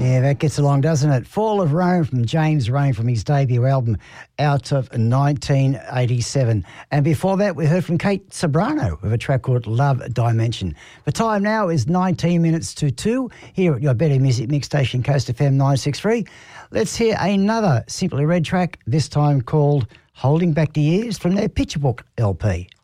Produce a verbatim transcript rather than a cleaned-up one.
Yeah, that gets along, doesn't it? Fall of Rome from James Reyne from his debut album out of nineteen eighty-seven. And before that, we heard from Kate Sobrano with a track called Love Dimension. The time now is nineteen minutes to two here at your Better Music Mix station, Coast F M nine sixty-three. Let's hear another Simply Red track, this time called Holding Back the Years from their Picture Book L P.